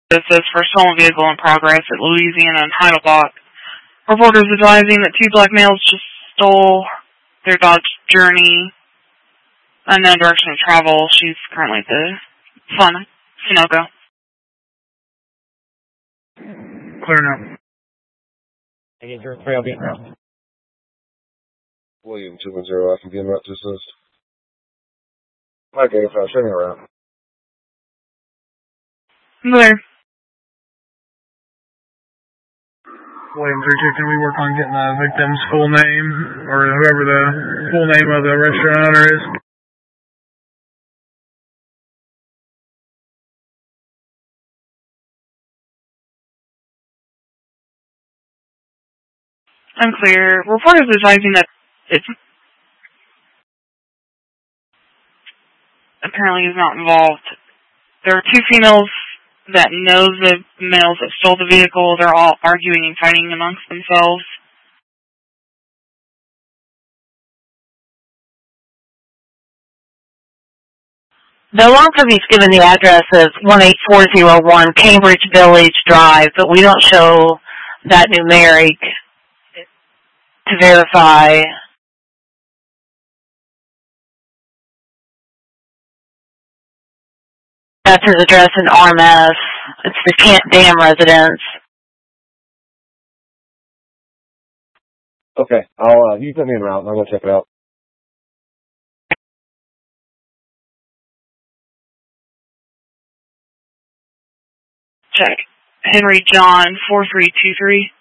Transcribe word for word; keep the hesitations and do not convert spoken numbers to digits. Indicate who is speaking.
Speaker 1: This says for stolen vehicle in progress at Louisiana and Heidelbach. Reporters advising that two black males just stole their Dodge Journey, unknown direction of travel. She's currently at the Fun Sunoco.
Speaker 2: Clear now.
Speaker 3: I get your three, I'll be in route.
Speaker 4: William two one zero, I can be in route to assist. Okay, so turning around.
Speaker 1: There.
Speaker 2: William three two, can we work on getting the victim's full name, or whoever the full name of the restaurant owner is?
Speaker 1: Unclear. Reporters advising that it's apparently is not involved. There are two females that know the males that stole the vehicle. They're all arguing and fighting amongst themselves.
Speaker 5: The alarm company's given the address of one eight four zero one Cambridge Village Drive, but we don't show that numeric to verify. That's his address in R M S. It's the Kent Dam residence.
Speaker 4: Okay, I'll, uh, you put me in route and I'm gonna check it out.
Speaker 1: Check. Henry John four three two three.